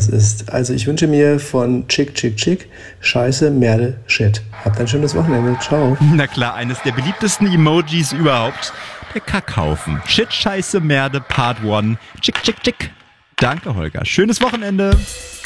das ist. Also ich wünsche mir von Chick, Chick, Chick, Scheiße, Merde, Shit. Habt ein schönes Wochenende. Ciao. Na klar, eines der beliebtesten Emojis überhaupt. Der Kackhaufen. Shit, Scheiße, Merde, Part 1. Chick, Chick, Chick. Danke, Holger. Schönes Wochenende.